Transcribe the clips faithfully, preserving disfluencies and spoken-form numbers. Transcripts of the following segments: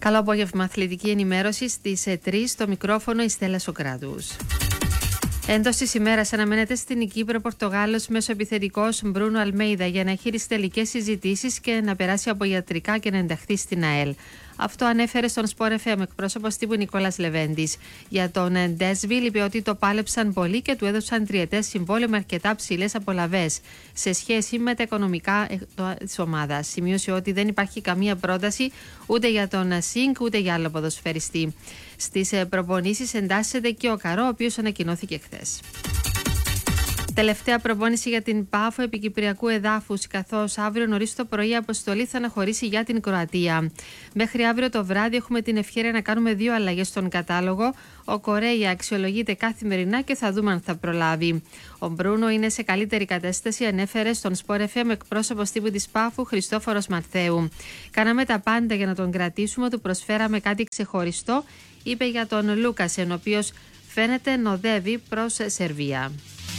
Καλό απόγευμα, αθλητική ενημέρωση στις τρεις, στο μικρόφωνο η Στέλλα Σοκράτους. Εντός της ημέρας αναμένεται στην Κύπρο Πορτογάλος μεσοεπιθετικός Μπρούνο Αλμέιδα για να έχει τελικές συζητήσεις και να περάσει από ιατρικά και να ενταχθεί στην ΑΕΛ. Αυτό ανέφερε στον Sport εφ εμ εκπρόσωπος τύπου Νικόλας Λεβέντης. Για τον Ντέσβιλ είπε ότι το πάλεψαν πολύ και του έδωσαν τριετές συμβόλαιο με αρκετά ψηλές απολαβές σε σχέση με τα οικονομικά της ομάδας. Σημείωσε ότι δεν υπάρχει καμία πρόταση ούτε για τον Σινκ ούτε για άλλο ποδοσφαιριστή. Στις προπονήσεις εντάσσεται και ο Καρό, ο οποίος ανακοινώθηκε χθες. Τελευταία προπόνηση για την ΠΑΦΟ επικυπριακού εδάφους, καθώς αύριο νωρίς το πρωί η αποστολή θα αναχωρήσει για την Κροατία. Μέχρι αύριο το βράδυ έχουμε την ευκαιρία να κάνουμε δύο αλλαγές στον κατάλογο. Ο Κορέια αξιολογείται καθημερινά και θα δούμε αν θα προλάβει. Ο Μπρούνο είναι σε καλύτερη κατάσταση, ανέφερε στον Sport εφ εμ εκπρόσωπος τύπου της ΠΑΦΟ Χριστόφορος Μαρθέου. Κάναμε τα πάντα για να τον κρατήσουμε, του προσφέραμε κάτι ξεχωριστό, είπε για τον Λούκασεν, ο οποίος φαίνεται νοδεύει προς Σερβία.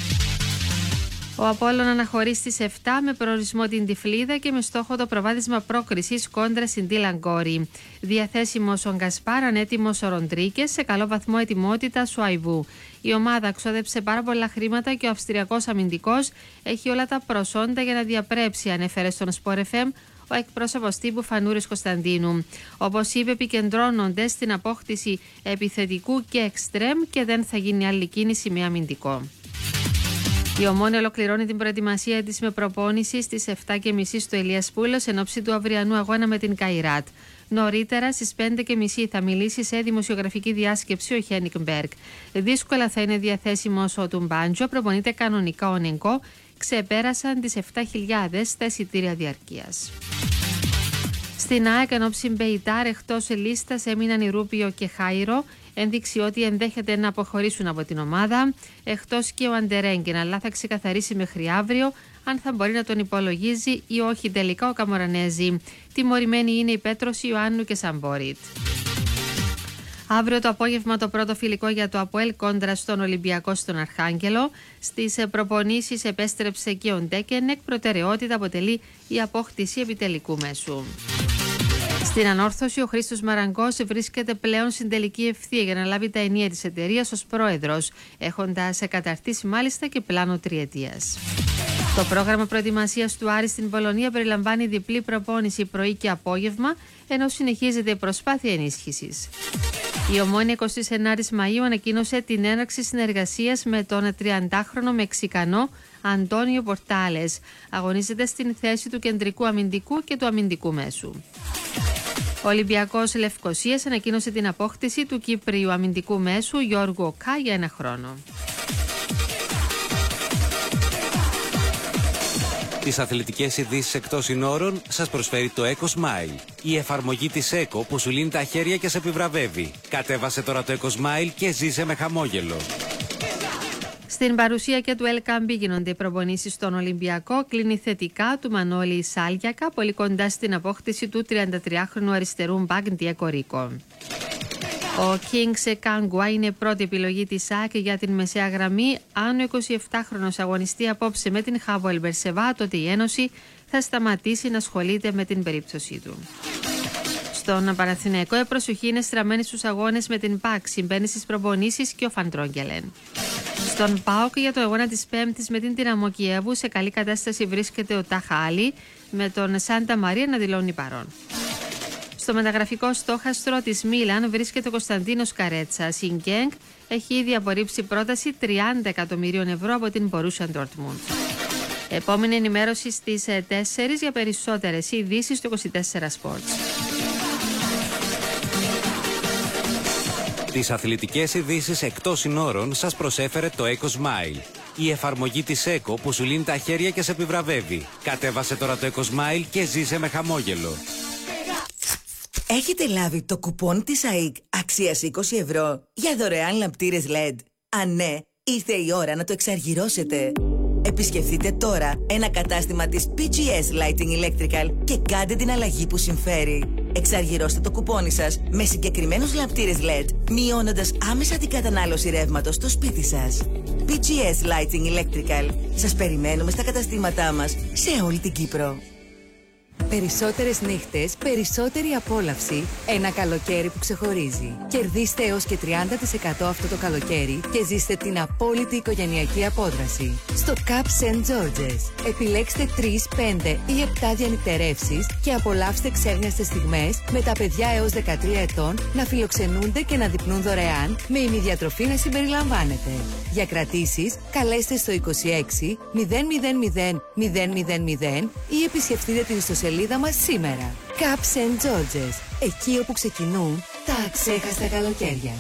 Ο Απόλλων αναχωρεί στις επτά με προορισμό την Τυφλίδα και με στόχο το προβάδισμα πρόκρισης κόντρα στην Τίλαγκόρη. Διαθέσιμος ο Γκασπάρ, ανέτοιμος ο Ροντρίκες, σε καλό βαθμό ετοιμότητας ο Αϊβού. Η ομάδα ξόδεψε πάρα πολλά χρήματα και ο Αυστριακός αμυντικός έχει όλα τα προσόντα για να διαπρέψει, ανέφερε στον Sport εφ εμ ο εκπρόσωπος τύπου Φανούρης Κωνσταντίνου. Όπως είπε, επικεντρώνονται στην απόκτηση επιθετικού και εξτρέμ και δεν θα γίνει άλλη κίνηση με αμυντικό. Η Ομόνοια ολοκληρώνει την προετοιμασία της με προπόνηση στις επτά και μισή στο Ηλιασπούλος εν ώψη του αυριανού αγώνα με την Καϊράτ. Νωρίτερα στις πέντε και μισή θα μιλήσει σε δημοσιογραφική διάσκεψη ο Χένικ Μπέργκ. Δύσκολα θα είναι διαθέσιμος ο Τουμπάντζο, προπονείται κανονικά ο Νενκό, ξεπέρασαν τις επτά χιλιάδες τα εισιτήρια διαρκείας. Στην ΑΕΚ εν ώψη Μπεϊτάρ εκτός λίστας έμειναν η Ρούπιο και Χάιρο, ένδειξη ότι ενδέχεται να αποχωρήσουν από την ομάδα, εκτός και ο Αντερέγκεν, αλλά θα ξεκαθαρίσει μέχρι αύριο αν θα μπορεί να τον υπολογίζει ή όχι τελικά ο Καμορανέζη. Τιμωρημένοι είναι οι Πέτρος, Ιωάννου και Σαμπόριτ. Αύριο το απόγευμα το πρώτο φιλικό για το ΑΠΟΕΛ κόντρα στον Ολυμπιακό στον Αρχάγγελο. Στις προπονήσεις επέστρεψε και ο Ντέκενεκ, προτεραιότητα αποτελεί η απόκτηση επιτελικού μέσου. Στην ανόρθωση, ο Χρήστος Μαραγκός βρίσκεται πλέον στην τελική ευθεία για να λάβει τα ενία της εταιρείας ως πρόεδρος, έχοντας καταρτήσει μάλιστα και πλάνο τριετίας. Το πρόγραμμα προετοιμασίας του Άρη στην Πολωνία περιλαμβάνει διπλή προπόνηση πρωί και απόγευμα, ενώ συνεχίζεται η προσπάθεια ενίσχυσης. Η Ομόνοια εικοστή ενάτη Μαΐου ανακοίνωσε την έναρξη συνεργασίας με τον τριαντάχρονο Μεξικανό Αντώνιο Πορτάλες. Αγωνίζεται στην θέση του κεντρικού αμυντικού και του αμυντικού μέσου. Ο Ολυμπιακός Λευκοσίας ανακοίνωσε την απόκτηση του Κύπριου αμυντικού μέσου Γιώργου Οκά για ένα χρόνο. Τις αθλητικές ειδήσεις εκτός συνόρων σας προσφέρει το EcoSmile. Η εφαρμογή της Eco που σου λύνει τα χέρια και σε επιβραβεύει. Κατέβασε τώρα το EcoSmile και ζήσε με χαμόγελο. Στην παρουσία και του Ελκαμπή γίνονται οι προπονήσεις στον Ολυμπιακό. Κλείνει θετικά του Μανώλη Σάλιακα, πολύ κοντά στην απόκτηση του τριαντατριάχρονου αριστερού μπακ Ντιέκο Ρίκο. Ο Kings Kangwa είναι πρώτη επιλογή της ΑΕΚ για την μεσαία γραμμή. Αν ο εικοσιεπτάχρονος αγωνιστεί απόψε με την Χάβο Μπερσεβά, τότε η Ένωση θα σταματήσει να ασχολείται με την περίπτωσή του. Στον Παναθηναϊκό η προσοχή είναι στραμμένη στους αγώνες με την ΠΑΚ, συμπαίνει στις προπονήσεις και ο Φαντρόγγελεν. Στον ΠΑΟΚ για το αγώνα της Πέμπτης με την Δυναμό Κιέβου σε καλή κατάσταση βρίσκεται ο Τάχα Άλλη, με τον Σάντα Μαρία να δηλώνει παρόν. Στο μεταγραφικό στόχαστρο της Μίλαν βρίσκεται ο Κωνσταντίνος Καρέτσας. Η Γκένγκ έχει ήδη απορρίψει πρόταση τριάντα εκατομμυρίων ευρώ από την Μπορούσια Ντόρτμουντ. Επόμενη ενημέρωση στις τέσσερις για περισσότερες ειδήσεις στο είκοσι τέσσερα Sports. Τις αθλητικές ειδήσεις εκτός συνόρων σας προσέφερε το EcoSmile. Η εφαρμογή της Eco που σου λύνει τα χέρια και σε επιβραβεύει. Κατέβασε τώρα το EcoSmile και ζήσε με χαμόγελο. Έχετε λάβει το κουπόν της ΑΕΚ αξίας είκοσι ευρώ για δωρεάν λαμπτήρες ελ ι ντι. Αν ναι, ήρθε η ώρα να το εξαργυρώσετε. Επισκεφτείτε τώρα ένα κατάστημα της πι τζι ες Lighting Electrical και κάντε την αλλαγή που συμφέρει. Εξαργυρώστε το κουπόνι σας με συγκεκριμένους λαμπτήρες ελ ι ντι, μειώνοντας άμεσα την κατανάλωση ρεύματος στο σπίτι σας. πι τζι ες Lighting Electrical. Σας περιμένουμε στα καταστήματά μας σε όλη την Κύπρο. Περισσότερες νύχτες, περισσότερη απόλαυση. Ένα καλοκαίρι που ξεχωρίζει. Κερδίστε έως και τριάντα τοις εκατό αυτό το καλοκαίρι και ζήστε την απόλυτη οικογενειακή απόδραση. Στο Cup σεντ George's. Επιλέξτε τρεις, πέντε ή επτά διανυκτερεύσεις και απολαύστε ξέχνιαστες στιγμές με τα παιδιά έως δεκατρία ετών να φιλοξενούνται και να δειπνούν δωρεάν, με ημιδιατροφή να συμπεριλαμβάνεται. Για κρατήσεις, καλέστε στο είκοσι έξι μηδέν μηδέν μηδέν μηδέν μηδέν μηδέν ή επισκεφτείτε την ιστοσελίδα μας σήμερα. Cup σεντ George's. Εκεί όπου ξεκινούν τα αξέχαστα καλοκαίρια.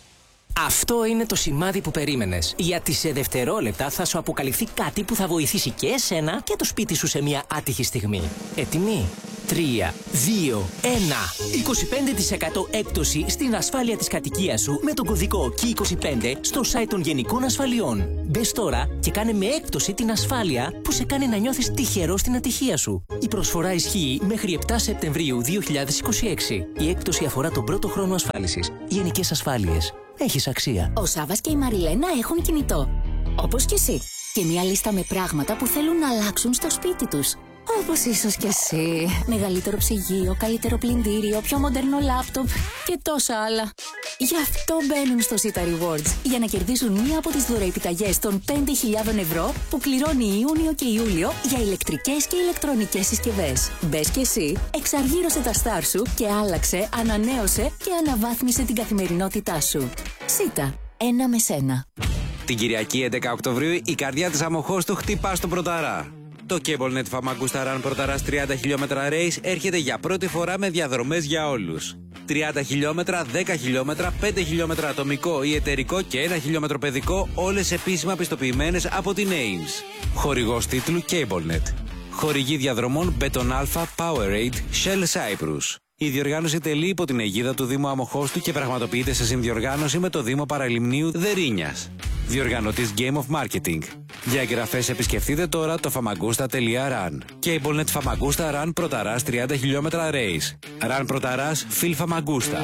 Αυτό είναι το σημάδι που περίμενες. Γιατί σε δευτερόλεπτα θα σου αποκαλυφθεί κάτι που θα βοηθήσει και εσένα και το σπίτι σου σε μια άτυχη στιγμή. Έτοιμοι? τρία, δύο, ένα. είκοσι πέντε τοις εκατό έκπτωση στην ασφάλεια της κατοικίας σου με τον κωδικό κέι είκοσι πέντε στο site των Γενικών Ασφαλιών. Μπες τώρα και κάνε με έκπτωση την ασφάλεια που σε κάνει να νιώθεις τυχερό στην ατυχία σου. Η προσφορά ισχύει μέχρι επτά Σεπτεμβρίου δύο χιλιάδες είκοσι έξι. Η έκπτωση αφορά τον πρώτο χρόνο ασφάλισης. Γενικές Ασφάλειες. Έχεις αξία. Ο Σάββας και η Μαριλένα έχουν κινητό. Όπως και εσύ. Και μια λίστα με πράγματα που θέλουν να αλλάξουν στο σπίτι τους. Όπως ίσως και εσύ. Μεγαλύτερο ψυγείο, καλύτερο πλυντήριο, πιο μοντέρνο λάπτοπ και τόσα άλλα. Γι' αυτό μπαίνουν στο Zeta Rewards. Για να κερδίσουν μία από τις δωρεοεπιταγές των πέντε χιλιάδες ευρώ που πληρώνει Ιούνιο και Ιούλιο για ηλεκτρικές και ηλεκτρονικές συσκευές. Μπες και εσύ, εξαργύρωσε τα στάρ σου και άλλαξε, ανανέωσε και αναβάθμισε την καθημερινότητά σου. Zeta. Ένα με σένα. Την Κυριακή έντεκα Οκτωβρίου η καρδιά της Αμοχώστου χτυπά στον Πρωταρά. Το CableNet Famagusta Run Πρωταράς τριάντα χιλιόμετρα race έρχεται για πρώτη φορά με διαδρομές για όλους. τριάντα χιλιόμετρα, δέκα χιλιόμετρα, πέντε χιλιόμετρα ατομικό ή εταιρικό και ένα χιλιόμετρο παιδικό, όλες επίσημα πιστοποιημένες από την έιμς. Χορηγός τίτλου CableNet. Χορηγή διαδρομών Beton Alpha, Powerade, Shell Cyprus. Η διοργάνωση τελεί υπό την αιγίδα του Δήμου Αμοχώστου και πραγματοποιείται σε συνδιοργάνωση με το Δήμο Παραλιμνίου Δερίνιας. Διοργανωτής Game of Marketing. Για εγγραφές επισκεφτείτε τώρα το famagusta τελεία run. CableNet Famagusta Run Πρωταράς τριάντα χιλιόμετρα race. Run Πρωταράς Phil Famagusta.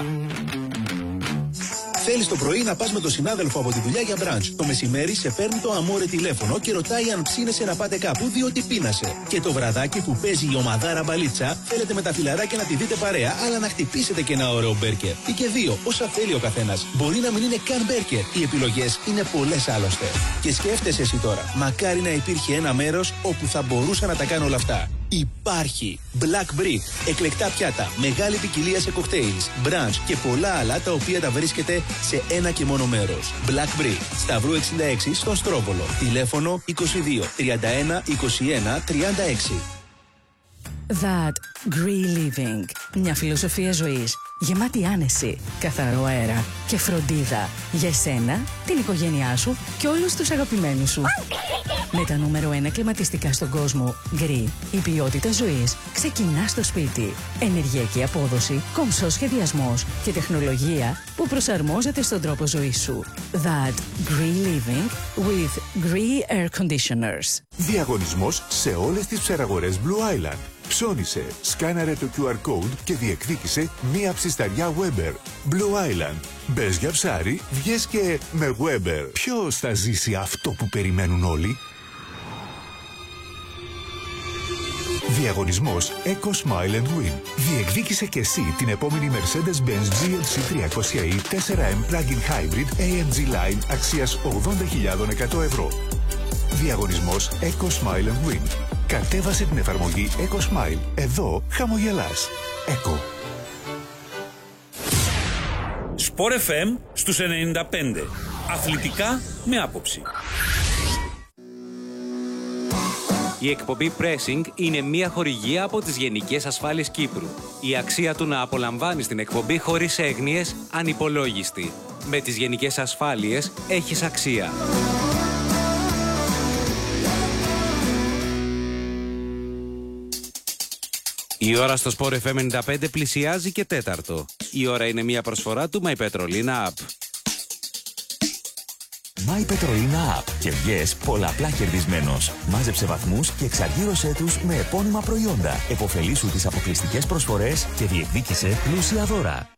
Θέλεις το πρωί να πας με τον συνάδελφο από τη δουλειά για μπραντς. Το μεσημέρι σε παίρνει το αμόρε τηλέφωνο και ρωτάει αν ψήνεσαι να πάτε κάπου διότι πείνασε. Και το βραδάκι που παίζει η ομαδάρα μπαλίτσα, θέλετε με τα φιλαράκια να τη δείτε παρέα, αλλά να χτυπήσετε και ένα ωραίο μπέρκερ. Ή και δύο, όσα θέλει ο καθένας. Μπορεί να μην είναι καν μπέρκερ. Οι επιλογές είναι πολλές άλλωστε. Και σκέφτεσαι εσύ τώρα, μακάρι να υπήρχε ένα μέρος όπου θα μπορούσα να τα κάνω όλα αυτά. Υπάρχει Black Brick, εκλεκτά πιάτα, μεγάλη ποικιλία σε cocktails, brunch και πολλά άλλα τα οποία τα βρίσκεται σε ένα και μόνο μέρος. Black Brick, Σταυρού εξήντα έξι στον Στρόβολο. Τηλέφωνο είκοσι δύο τριάντα ένα είκοσι ένα τριάντα έξι. That Green Living. Μια φιλοσοφία ζωής γεμάτη άνεση, καθαρό αέρα και φροντίδα για εσένα, την οικογένειά σου και όλους τους αγαπημένους σου. Με τα νούμερο ένα κλιματιστικά στον κόσμο, Green, η ποιότητα ζωής ξεκινά στο σπίτι. Ενεργειακή απόδοση, κομψός σχεδιασμός και τεχνολογία που προσαρμόζεται στον τρόπο ζωής σου. That Green Living with Green Air Conditioners. Διαγωνισμός σε όλες τις ψεραγορές Blue Island. Ψώνισε, σκάναρε το κιου αρ code και διεκδίκησε μία ψισταριά Weber. Blue Island. Μπες για ψάρι, βγες και με Weber. Ποιος θα ζήσει αυτό που περιμένουν όλοι? Διαγωνισμός Eco Smile and Win. Διεκδίκησε και εσύ την επόμενη Mercedes-Benz τζι ελ σι τριακόσια ι φορ εμ Plug-in Hybrid έι εμ τζι Line αξίας ογδόντα χιλιάδες εκατό ευρώ. Διαγωνισμός Eco Smile and Win. Κατέβασε την εφαρμογή Eco Smile. Εδώ χαμογελάς. Eco. Sport εφ εμ στους ενενήντα πέντε. Αθλητικά με άποψη. Η εκπομπή Pressing είναι μία χορηγία από τις Γενικές Ασφάλειες Κύπρου. Η αξία του να απολαμβάνεις την εκπομπή χωρίς έγνοιες ανυπολόγιστη. Με τις Γενικές Ασφάλειες έχεις αξία. Η ώρα στο Sport εφ εμ ενενήντα πέντε πλησιάζει και τέταρτο. Η ώρα είναι μια προσφορά του My Petrolina App. My Petrolina App και βγες πολλαπλά κερδισμένος. Μάζεψε βαθμούς και εξαργύρωσέ τους με επώνυμα προϊόντα. Εποφελήσου τις αποκλειστικές προσφορές και διεκδίκησε πλούσια δώρα.